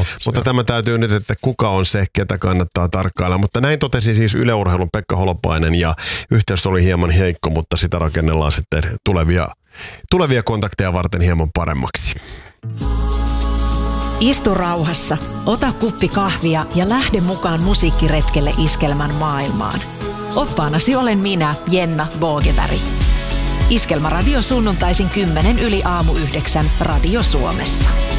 Mutta tämä täytyy nyt, että kuka on se, ketä kannattaa tarkkailla. Mutta näin totesi siis Yle Urheilun Pekka Holopainen ja yhteys oli hieman heikko, mutta sitä rakennellaan sitten tulevia kontakteja varten hieman paremmaksi. Istu rauhassa, ota kuppi kahvia ja lähde mukaan musiikkiretkelle Iskelmän maailmaan. Oppaanasi olen minä, Jenna Bogeberg. Iskelmäradio sunnuntaisin 10 yli aamu 9 Radio Suomessa.